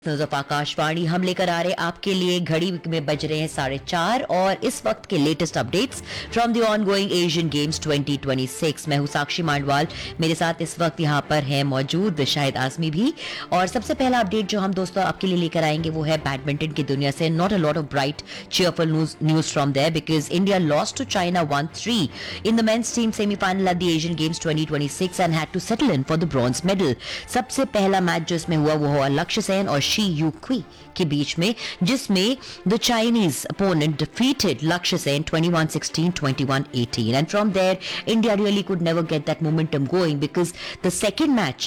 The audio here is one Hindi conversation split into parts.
न्यूज ऑफ आकाशवाणी हम लेकर आ रहे आपके लिए घड़ी में बज रहे हैं 4:30 और इस वक्त के latest updates from the ongoing Asian games 2026। मैं हूं साक्षी मांडवाल, मेरे साथ इस वक्त यहाँ पर है मौजूद शाहिद आजमी भी। और सबसे पहला अपडेट जो हम दोस्तों आपके लिए लेकर आएंगे वो है बैडमिंटन की दुनिया से। Not a lot of bright cheerful news from there because India lost to China 1-3 in the men's team semi-final at the Asian Games 2026 and had to settle in for the bronze medal। सबसे पहला मैच जो इसमें हुआ वो हुआ लक्ष्य सेन और शी यूक्वी के बीच में, जिसमें द चाइनीज अपोनेंट डिफीटेड लक्ष्य Sen 21-16, 21-18 and from there India really could never get that momentum going because the second match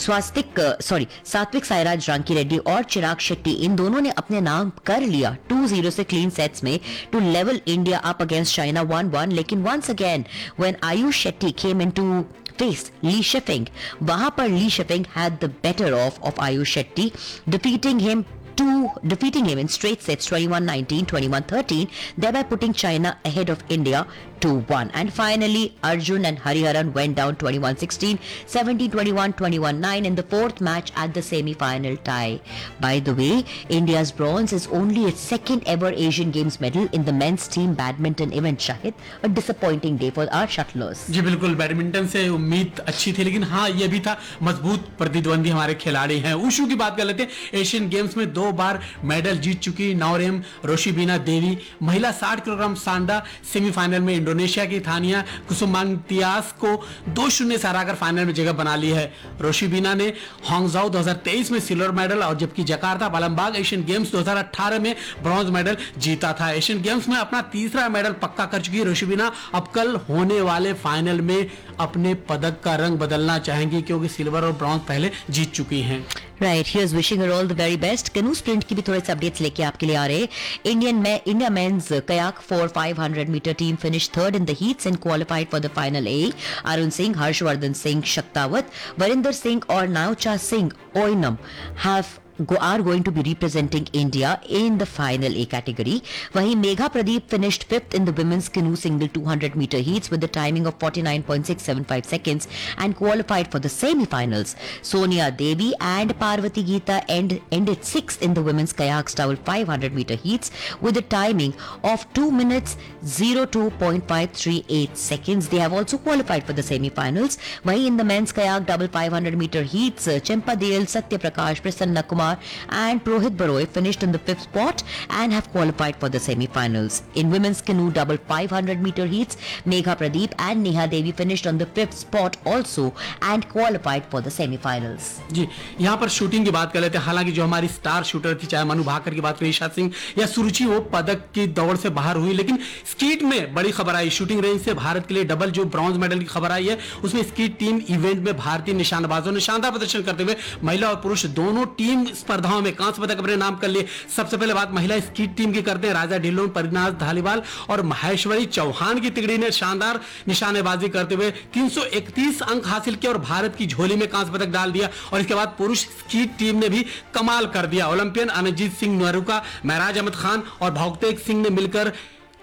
Satwik Sairaj Rankireddy और चिराग शेट्टी इन दोनों ने अपने नाम कर लिया 2-0 से क्लीन सेट्स में two level India up against China 1-1। लेकिन once again when Ayush Shetty came into face Lee Shifeng, वहां पर Lee Shifeng had the better of Ayush Shetty, defeating him in straight sets 21-19, 21-13, thereby putting China ahead of India 2-1. And finally, Arjun and Hariharan went down 21-16, 17-21, 21-9 in the fourth match at the semi-final tie. By the way, India's bronze is only its second ever Asian Games medal in the men's team badminton event, Shahid. A disappointing day for our shuttlers. जी बिल्कुल, बैडमिंटन से उम्मीद अच्छी थी, लेकिन हाँ ये भी था मजबूत प्रतिद्वंदी हमारे खिलाड़ी हैं। उशू की बात कर लेते हैं। एशियन गेम्स में 2 बार मेडल जीत चुकी नौरेम रोशिबिना देवी, महिला 60 किलोग्राम सांडा सेमीफाइनल में इंडोनेशिया की थानिया कुसुमांतियास को 2-0 से हराकर फाइनल में जगह बना ली है। रोशिबिना ने हांगझाओ 2023 में सिल्वर मेडल और जबकि जकार्ता पालमबाग एशियन गेम्स 2018 में ब्रॉन्ज मेडल जीता था। एशियन गेम्स में अपना तीसरा मेडल पक्का कर चुकी रोशिबिना अब कल होने वाले फाइनल में अपने पदक का रंग बदलना चाहेंगी क्योंकि सिल्वर और ब्रॉन्ज पहले जीत चुकी हैं। Right, here's wishing her all the very best. Canoe sprint की भी थोड़े से अपडेट्स लेके आपके लिए आ रहे हैं। India men's kayak 4x500 meter team finished third in the heats and qualified for the final A. Arun Singh, Harshvardhan Singh Shaktawat, Varinder Singh और Naucha Singh Oinam are going to be representing India in the final A category. वहीं Megha Pradeep finished 5th in the women's canoe single 200 meter heats with the timing of 49.675 seconds and qualified for the semi-finals. Sonia Devi and Parvati Geeta ended 6th in the women's kayak style 500 meter heats with a timing of 2 minutes 02.538 seconds. They have also qualified for the semi-finals. वहीं in the men's kayak double 500 meter heats, Chempadel, Satya Prakash, Prasanna Kumar and Prohit Baroy finished in the 5th spot and have qualified for the semi-finals. In women's canoe double 500 meter heats, Megha Pradeep and Neha Devi finished on the 5th spot also and qualified for the semi-finals. जी, यहाँ पर शूटिंग की बात कर लेते हैं। हालांकि जो हमारी स्टार शूटर थी, चाहे मनु भाकर की बात करें, ईशा सिंह या सुरुचि, वो पदक की दौड़ से बाहर हुई, लेकिन स्कीट में बड़ी खबर आई। शूटिंग रेंज से भारत के लिए डबल जो ब्रॉन्ज मेडल की खबर आई है, उसमें स्कीट टीम इवेंट में भारतीय निशानेबाजों ने शानदार प्रदर्शन करते हुए महिला और पुरुष दोनों टीम स्पर्धाओं में कांस्य पदक अपने नाम कर लिए। सबसे पहले बात महिला स्कीट टीम की करते हैं। राजा ढिल्लों, परिनाज धालीवाल और महेश्वरी चौहान की तिगड़ी ने शानदार निशानेबाजी करते हुए 331 अंक हासिल किए और भारत की झोली में कांस्य पदक डाल दिया। और इसके बाद पुरुष स्कीट टीम ने भी कमाल कर दिया। ओलंपियन अनजीत सिंह नहरूका, महराज अहमद खान और भौगतेज सिंह ने मिलकर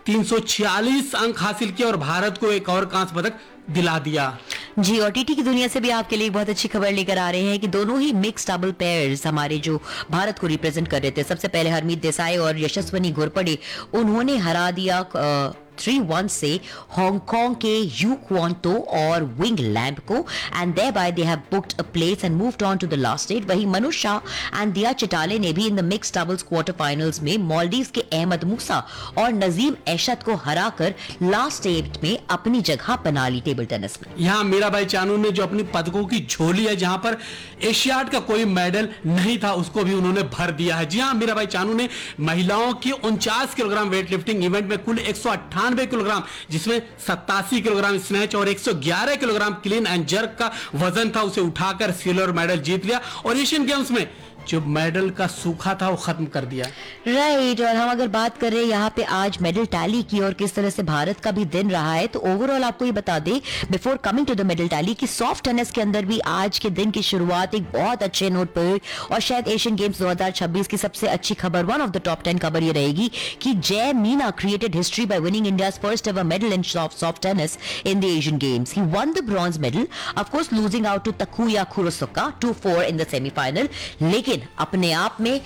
346 अंक हासिल किए और भारत को एक और कांस्य पदक दिला दिया। जी, और टीटी की दुनिया से भी आपके लिए एक बहुत अच्छी खबर लेकर आ रहे हैं कि दोनों ही मिक्स डबल पेयर्स हमारे जो भारत को रिप्रेजेंट कर रहे थे, सबसे पहले हरमीत देसाई और यशस्वनी घोरपड़े, उन्होंने हरा दिया 3-1 से हांगकांग के यू क्वान तो और विंग लैम्प को and thereby they have booked a place and moved on to the last stage. वहीं मनु शाह एंड दिया चिटाले ने भी in the mixed doubles quarter finals में मालदीव्स के अहमद मूसा और नजीम एशद को हराकर लास्ट स्टेज में अपनी जगह बना ली टेबल टेनिस में। यहाँ मीराबाई चानू ने जो अपनी पदकों की झोली है, जहां पर एशियाड का कोई मेडल नहीं था, उसको भी उन्होंने भर दिया है। जी हाँ, मीराबाई चानू ने महिलाओं की 49 किलोग्राम वेट लिफ्टिंग इवेंट में कुल 198 किलोग्राम, जिसमें 87 किलोग्राम स्नैच और 111 किलोग्राम क्लीन एंड जर्क का वजन था, उसे उठाकर सिल्वर मेडल जीत लिया और एशियन गेम्स में जो मेडल का सूखा था वो खत्म कर दिया। राइट, और हम अगर बात कर रहे हैं यहाँ पे आज मेडल टैली की और किस तरह से भारत का भी दिन रहा है, तो ओवरऑल आपको ये बता दें before coming to the medal tally कि सॉफ्ट टेनिस के अंदर भी आज के दिन की शुरुआत एक बहुत अच्छे नोट पर और शायद एशियन गेम्स 2026 की सबसे अच्छी खबर, वन ऑफ द टॉप 10 खबर ये रहेगी कि जय Meena created history by winning India's first ever medal in soft tennis in the Asian games. He one the bronze medal, of course losing out to तकुया कुरोसका 2-4 in the semifinal, लेकिन अपने आप में